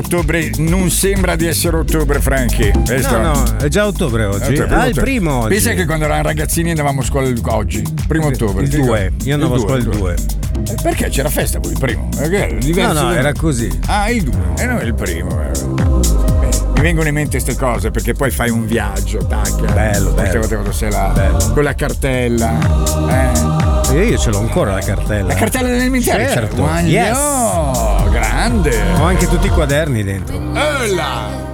Ottobre non sembra di essere ottobre, Franchi. No, è già ottobre oggi. Il primo oggi. Pensa che quando eravamo ragazzini andavamo a scuola oggi, primo ottobre. Il 2. Io andavo a scuola il 2. Perché c'era festa poi il primo? No, era così. Il 2 e noi il primo. Mi vengono in mente queste cose perché poi fai un viaggio, tacca. Bello. Sei là, con la cartella. Io ce l'ho ancora la cartella. La cartella dell'elementare? Certo. Yes. Grande. Ho anche tutti i quaderni dentro. Là.